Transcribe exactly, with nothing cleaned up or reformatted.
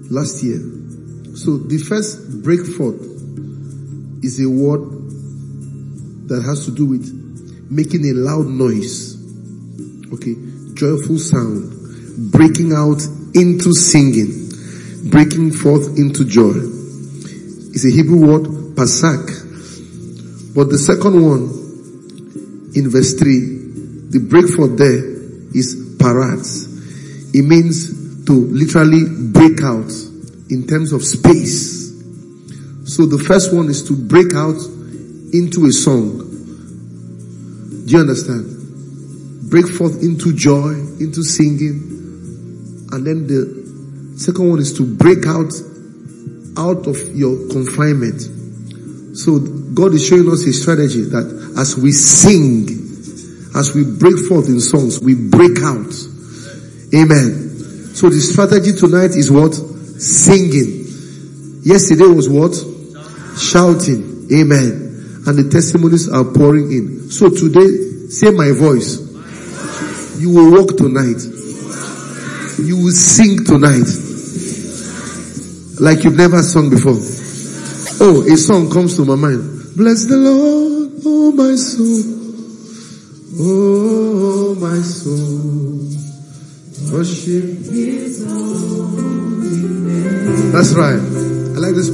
last year. So the first break forth is a word that has to do with making a loud noise. Okay. Joyful sound. Breaking out into singing. Breaking forth into joy. It's a Hebrew word, pasak. But the second one, in verse three, the break forth there is paratz. It means to literally break out in terms of space. So the first one is to break out into a song. Do you understand? Break forth into joy, into singing. And then the second one is to break out out of your confinement. So God is showing us a strategy that as we sing, as we break forth in songs, we break out. Amen. So the strategy tonight is what? Singing. Yesterday was what? Shouting. Amen. And the testimonies are pouring in. So today, say my voice. You will walk tonight. You will sing tonight. Like you've never sung before. Oh, a song comes to my mind. Bless the Lord, oh my soul. Oh my soul. Worship His holy name. That's right. I like this.